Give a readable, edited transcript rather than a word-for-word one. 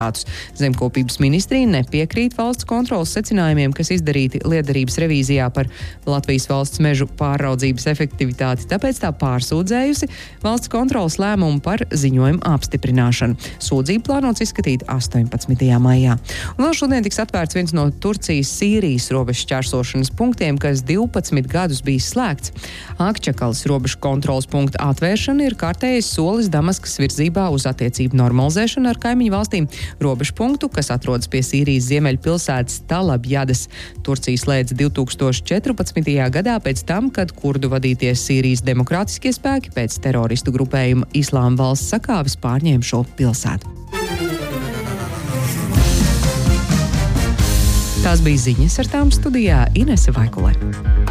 Zemkopības ministrija nepiekrīt valsts kontrolas secinājumiem, kas izdarīti lietderības revīzijā par Latvijas valsts mežu pārraudzības efektivitāti, tāpēc tā pārsūdzējusi valsts kontrolas lēmumu par ziņojumu apstiprināšanu. Sūdzību plānots izskatīt 18. maijā. Un vēl šodien tiks atvērts viens no Turcijas-Sīrijas robežas šķērsošanas punktiem, kas 12 gadus bijis slēgts. Akčakalas robežu kontrolas punkta atvēršana ir kārtējais solis Damaskas virzībā uz attiecību normalizēšanu ar kaimiņu valstīm. Robežu punktu, kas atrodas pie Sīrijas ziemeļu pilsētas Talabjadas. Turcija slēdza 2014. gadā pēc tam, kad kurdu vadīties Sīrijas demokrātiskie spēki pēc teroristu grupējuma Islāma valsts sakāves pārņēma šo pilsētu. Tās bija ziņas, ar tām studijā Inese Vaikulē.